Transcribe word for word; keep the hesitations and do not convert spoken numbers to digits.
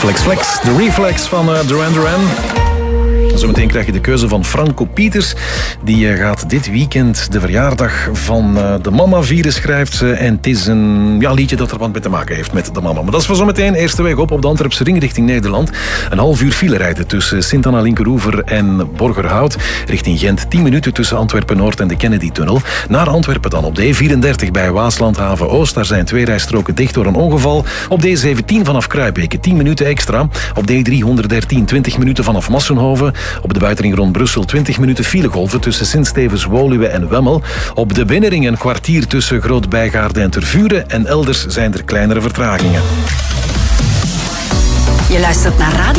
Flex Flex, de reflex van uh, Duran Duran. Zometeen krijg je de keuze van Franco Pieters. Die uh, gaat dit weekend de verjaardag van uh, de mama vieren, schrijft ze. En het is een ja, liedje dat er wat mee te maken heeft met de mama. Maar dat is voor zometeen. Eerste weg op op de Antwerpse ring richting Nederland. Een half uur file rijden tussen Sint-Anna-Linkeroever en Borgerhout. Richting Gent tien minuten tussen Antwerpen-Noord en de Kennedy-tunnel. Naar Antwerpen dan op de E vierendertig bij Waaslandhaven-Oost. Daar zijn twee rijstroken dicht door een ongeval. Op de E zeventien vanaf Kruijbeke tien minuten extra. Op de E driehonderddertien twintig minuten vanaf Massenhoven. Op de buitenring rond Brussel twintig minuten filegolven tussen Sint-Stevens, Woluwe en Wemmel. Op de binnenring een kwartier tussen Groot-Bijgaarde en Tervuren. En elders zijn er kleinere vertragingen. Je luistert naar Radio